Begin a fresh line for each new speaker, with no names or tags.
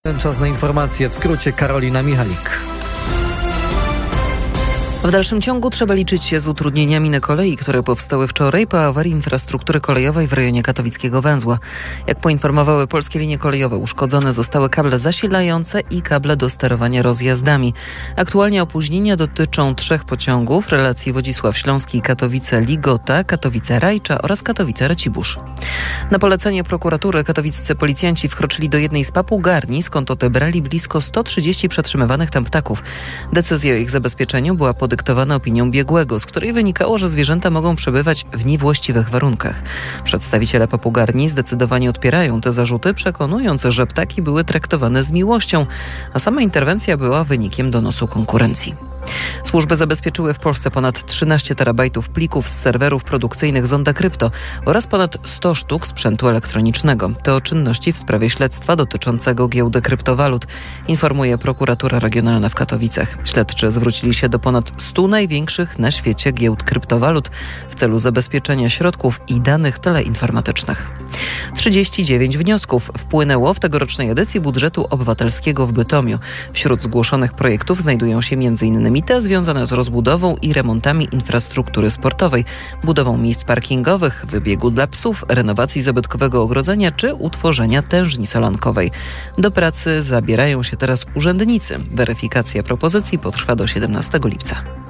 Ten czas na informacje, w skrócie Karolina Michalik.
W dalszym ciągu trzeba liczyć się z utrudnieniami na kolei, które powstały wczoraj po awarii infrastruktury kolejowej w rejonie katowickiego węzła. Jak poinformowały Polskie Linie Kolejowe, uszkodzone zostały kable zasilające i kable do sterowania rozjazdami. Aktualnie opóźnienia dotyczą 3 pociągów relacji Wodzisław Śląski, Katowice-Ligota, Katowice-Rajcza oraz Katowice-Racibórz. Na polecenie prokuratury katowiccy policjanci wkroczyli do jednej z papugarni, skąd odebrali blisko 130 przetrzymywanych tam ptaków. Decyzja o ich zabezpieczeniu była podyktowana opinią biegłego, z której wynikało, że zwierzęta mogą przebywać w niewłaściwych warunkach. Przedstawiciele papugarni zdecydowanie odpierają te zarzuty, przekonując, że ptaki były traktowane z miłością, a sama interwencja była wynikiem donosu konkurencji. Służby zabezpieczyły w Polsce ponad 13 terabajtów plików z serwerów produkcyjnych Zonda Krypto oraz ponad 100 sztuk sprzętu elektronicznego. To czynności w sprawie śledztwa dotyczącego giełdy kryptowalut, informuje prokuratura regionalna w Katowicach. Śledczy zwrócili się do ponad 100 największych na świecie giełd kryptowalut w celu zabezpieczenia środków i danych teleinformatycznych. 39 wniosków wpłynęło w tegorocznej edycji budżetu obywatelskiego w Bytomiu. Wśród zgłoszonych projektów znajdują się m.in. te związane z rozbudową i remontami infrastruktury sportowej, budową miejsc parkingowych, wybiegu dla psów, renowacji zabytkowego ogrodzenia czy utworzenia tężni solankowej. Do pracy zabierają się teraz urzędnicy. Weryfikacja propozycji potrwa do 17 lipca.